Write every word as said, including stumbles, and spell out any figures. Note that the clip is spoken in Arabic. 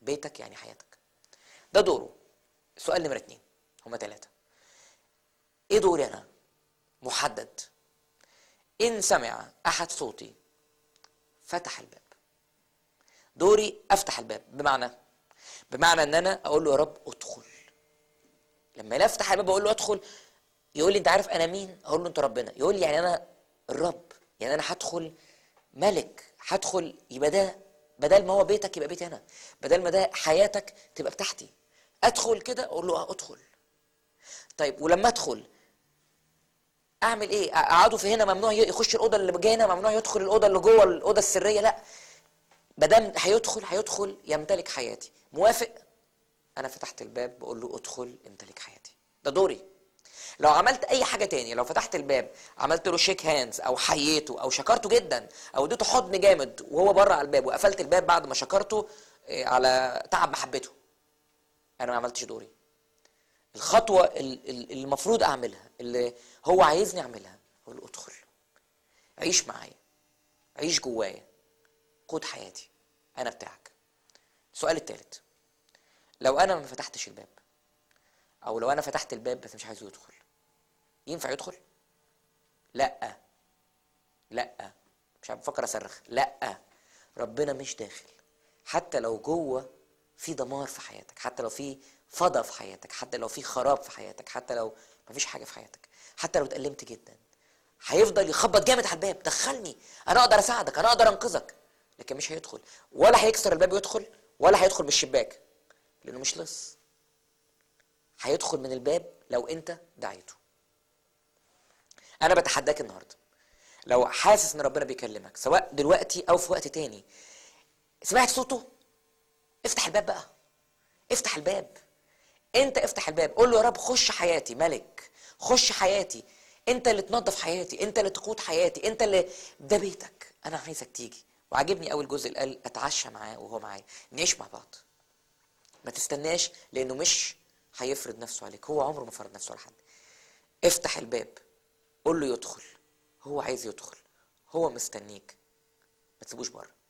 بيتك يعني حياتك. ده دوره. سؤال نمرة اتنين، هما تلاتة. ايه دوري انا؟ محدد. ان سمع احد صوتي فتح الباب. دوري افتح الباب. بمعنى بمعنى ان انا اقول له يا رب ادخل. لما انا افتح الباب اقول له ادخل، يقول لي انت عارف انا مين؟ اقول له انت ربنا. يقول لي يعني انا الرب، يعني انا هدخل ملك، هدخل يبقى ده بدل ما هو بيتك يبقى بيتي انا، بدل ما ده حياتك تبقى بتاعتي. ادخل كده اقول له اه ادخل. طيب ولما ادخل اعمل ايه؟ اقعده في هنا ممنوع يخش الاوضه اللي جايه هنا، ممنوع يدخل الاوضه اللي جوه الاوضه السريه؟ لا، ما دام هيدخل هيدخل يمتلك حياتي. موافق؟ انا فتحت الباب بقول له ادخل امتلك حياتي. ده دوري. لو عملت اي حاجه تاني، لو فتحت الباب عملت له شيك هاندز او حييته او شكرته جدا او اديته حضن جامد وهو بره على الباب وقفلت الباب بعد ما شكرته على تعب محبته، انا ما عملتش دوري. الخطوه اللي المفروض اعملها، اللي هو عايزني اعملها، اقول له ادخل، عيش معايا، عيش جوايا، قود حياتي، انا بتاعك. السؤال الثالث، لو انا ما فتحتش الباب، او لو انا فتحت الباب بس مش عايزه يدخل، ينفع يدخل؟ لا لا، مش بفكر اصرخ، لا، ربنا مش داخل. حتى لو جوه في دمار في حياتك، حتى لو في فضا في حياتك، حتى لو في خراب في حياتك، حتى لو مفيش حاجه في حياتك، حتى لو اتألمت جدا، هيفضل يخبط جامد على الباب، دخلني، انا اقدر اساعدك، انا اقدر انقذك، لكن مش هيدخل. ولا هيكسر الباب ويدخل، ولا هيدخل من الشباك، لانه مش لص. هيدخل من الباب لو انت دعيته. انا بتحداك النهارده، لو حاسس ان ربنا بيكلمك سواء دلوقتي او في وقت تاني، سمعت صوته، افتح الباب بقى، افتح الباب. انت افتح الباب، قول له يا رب خش حياتي ملك، خش حياتي، انت اللي تنظف حياتي، انت اللي تقود حياتي، انت اللي ده بيتك، انا عايزك تيجي. وعجبني اول جزء اللي قال اتعشى معاه وهو معايا، نعيش مع بعض. ما تستناش، لانه مش هيفرض نفسه عليك، هو عمره ما فرض نفسه على حد. افتح الباب، قول له يدخل، هو عايز يدخل، هو مستنيك، ما تسيبوش بره.